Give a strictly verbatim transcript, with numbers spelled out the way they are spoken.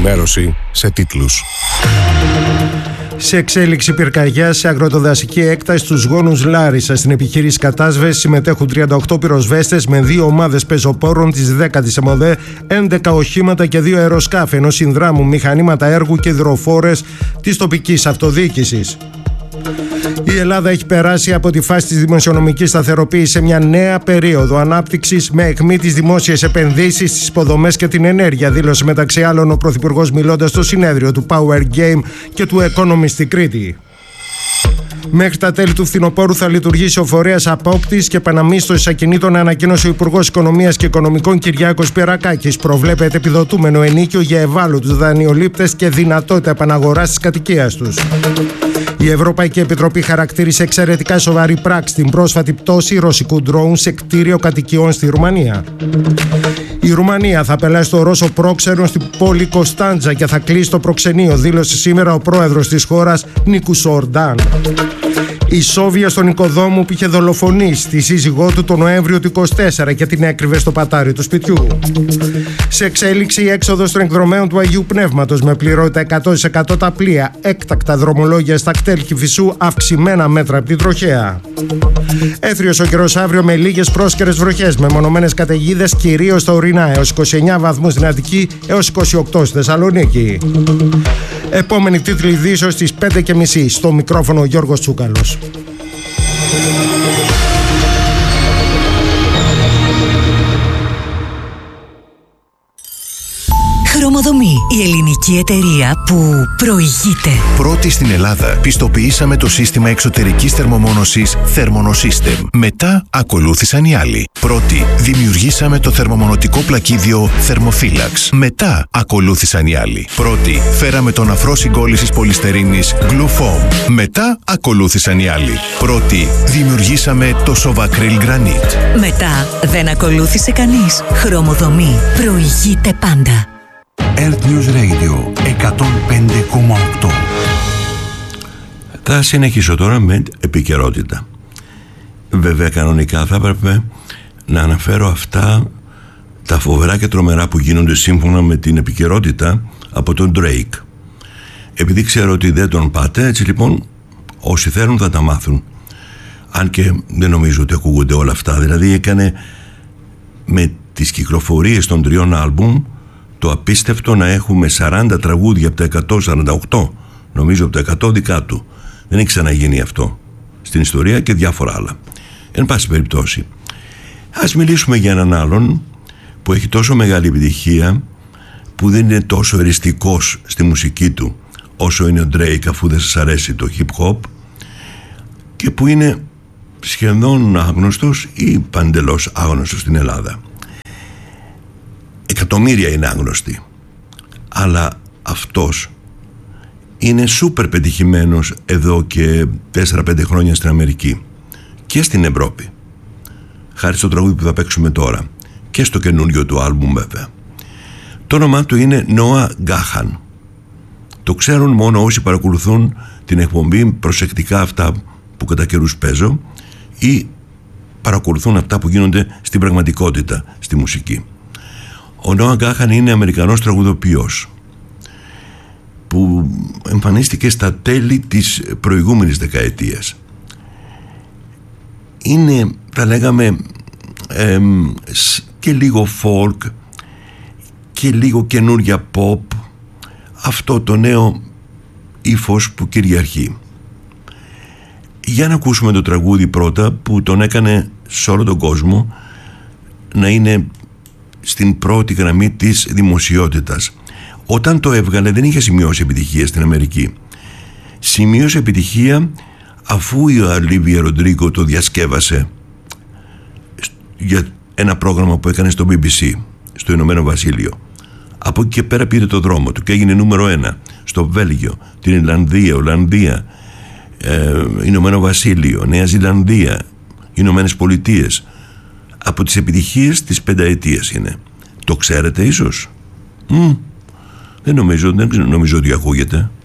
Ενημέρωση σε τίτλους. Σε εξέλιξη πυρκαγιά σε αγροτοδασική έκταση στους γόνους Λάρισα. Στην επιχείρηση κατάσβεσης συμμετέχουν τριάντα οκτώ πυροσβέστες με δύο ομάδες πεζοπόρων της δέκατης ΕΜΟΔΕ, έντεκα οχήματα και δύο αεροσκάφη, ενώ συνδράμουν μηχανήματα έργου και υδροφόρες της τοπικής αυτοδιοίκησης. Η Ελλάδα έχει περάσει από τη φάση της δημοσιονομικής σταθεροποίησης σε μια νέα περίοδο ανάπτυξης με αιχμή τις δημόσιες επενδύσεις στις υποδομές και την ενέργεια, δήλωσε μεταξύ άλλων ο Πρωθυπουργός μιλώντας στο συνέδριο του Power Game και του Economist στη Κρήτη. Μέχρι τα τέλη του φθινοπόρου θα λειτουργήσει ο φορέας απόπτης και επαναμίσθωσης ακινήτων, ανακοίνωσε ο Υπουργός Οικονομίας και Οικονομικών Κυριάκος Πυρακάκης. Προβλέπεται επιδοτούμενο ενίκιο για ευάλωτους δανειολήπτες και δυνατότητα επαναγοράς της κατοικίας τους. Η Ευρωπαϊκή Επιτροπή χαρακτήρισε εξαιρετικά σοβαρή πράξη την πρόσφατη πτώση ρωσικού ντρόουν σε κτίριο κατοικιών στη Ρουμανία. Η Ρουμανία θα πελάσει το Ρώσο πρόξενο στην πόλη Κωνσταντζα και θα κλείσει το προξενείο, δήλωσε σήμερα ο πρόεδρος της χώρας Νίκους Ορντάν. Η Σόβια στον οικοδόμο που είχε δολοφονήσει τη σύζυγό του τον Νοέμβριο του είκοσι τέσσερα και την έκρυβε στο πατάρι του σπιτιού. Σε εξέλιξη η έξοδος των εκδρομέων του Αγίου Πνεύματος με πληρότητα εκατό τοις εκατό τα πλοία, έκτακτα δρομολόγια στα κτέλ Κηφισού, αυξημένα μέτρα από την τροχέα. Έθριος ο καιρός αύριο με λίγες πρόσκαιρες βροχές, με μονομένες καταιγίδες κυρίως στα ορεινά, έως είκοσι εννέα βαθμούς στην Αττική, έως είκοσι οκτώ στη Θεσσαλονίκη. Επόμενη τίτλη ειδήσεων στις πέντε και μισή. Στο μικρόφωνο ο Γιώργος Τσούκαλος. Χρωμοδομή, η ελληνική εταιρεία που προηγείται. Πρώτη στην Ελλάδα, πιστοποιήσαμε το σύστημα εξωτερικής θερμομόνωσης Thermonosystem. Μετά ακολούθησαν οι άλλοι. Πρώτη, δημιουργήσαμε το θερμομονωτικό πλακίδιο Thermophilax. Μετά ακολούθησαν οι άλλοι. Πρώτη, φέραμε τον αφρό συγκόλλησης πολυστερίνης Glufoam. Μετά ακολούθησαν οι άλλοι. Πρώτη, δημιουργήσαμε το Sovacryl Granite. Μετά δεν ακολούθησε κανείς. Χρωμοδομή, προηγείται πάντα. Earth News Radio εκατόν πέντε κόμμα οκτώ. Θα συνεχίσω τώρα με επικαιρότητα. Βέβαια κανονικά θα έπρεπε να αναφέρω αυτά τα φοβερά και τρομερά που γίνονται σύμφωνα με την επικαιρότητα από τον Drake. Επειδή ξέρω ότι δεν τον πάτε, έτσι λοιπόν όσοι θέλουν θα τα μάθουν. Αν και δεν νομίζω ότι ακούγονται όλα αυτά. Δηλαδή έκανε με τις κυκλοφορίες των τριών άλμπουμ το απίστευτο να έχουμε σαράντα τραγούδια από τα εκατόν σαράντα οκτώ, νομίζω από τα εκατό δικά του. Δεν έχει ξαναγίνει αυτό στην ιστορία και διάφορα άλλα. Εν πάση περιπτώσει, ας μιλήσουμε για έναν άλλον που έχει τόσο μεγάλη επιτυχία, που δεν είναι τόσο εριστικός στη μουσική του όσο είναι ο Drake, αφού δεν σας αρέσει το hip hop, και που είναι σχεδόν άγνωστος ή παντελώς άγνωστος στην Ελλάδα. Εκατομμύρια είναι άγνωστοι, αλλά αυτός είναι σούπερ πετυχημένος εδώ και τέσσερα πέντε χρόνια στην Αμερική και στην Ευρώπη, χάρη στο τραγούδι που θα παίξουμε τώρα και στο καινούριο του άλμπουμ βέβαια. Το όνομά του είναι Noah Gahan. Το ξέρουν μόνο όσοι παρακολουθούν την εκπομπή προσεκτικά, αυτά που κατά καιρούς παίζω, ή παρακολουθούν αυτά που γίνονται στην πραγματικότητα στη μουσική. Ο Noah Gahan είναι Αμερικανός τραγουδοποιός που εμφανίστηκε στα τέλη της προηγούμενης δεκαετίας. Είναι, θα λέγαμε, εμ, και λίγο folk και λίγο καινούρια pop, αυτό το νέο ύφος που κυριαρχεί. Για να ακούσουμε το τραγούδι πρώτα, που τον έκανε σε όλο τον κόσμο να είναι στην πρώτη γραμμή της δημοσιότητας. Όταν το έβγαλε δεν είχε σημειώσει επιτυχία στην Αμερική. Σημείωσε επιτυχία αφού η Ολίβια Ροντρίγκο το διασκεύασε για ένα πρόγραμμα που έκανε στο μπι μπι σι στο Ηνωμένο Βασίλειο. Από εκεί και πέρα πήρε το δρόμο του και έγινε νούμερο ένα στο Βέλγιο, την Ιρλανδία, Ολλανδία, ε, Ηνωμένο Βασίλειο, Νέα Ζηλανδία, Ηνωμένες Πολιτείες. Από τις επιτυχίες της πενταετίας είναι. Το ξέρετε ίσως? Mm. Δεν νομίζω, δεν νομίζω ότι ακούγεται.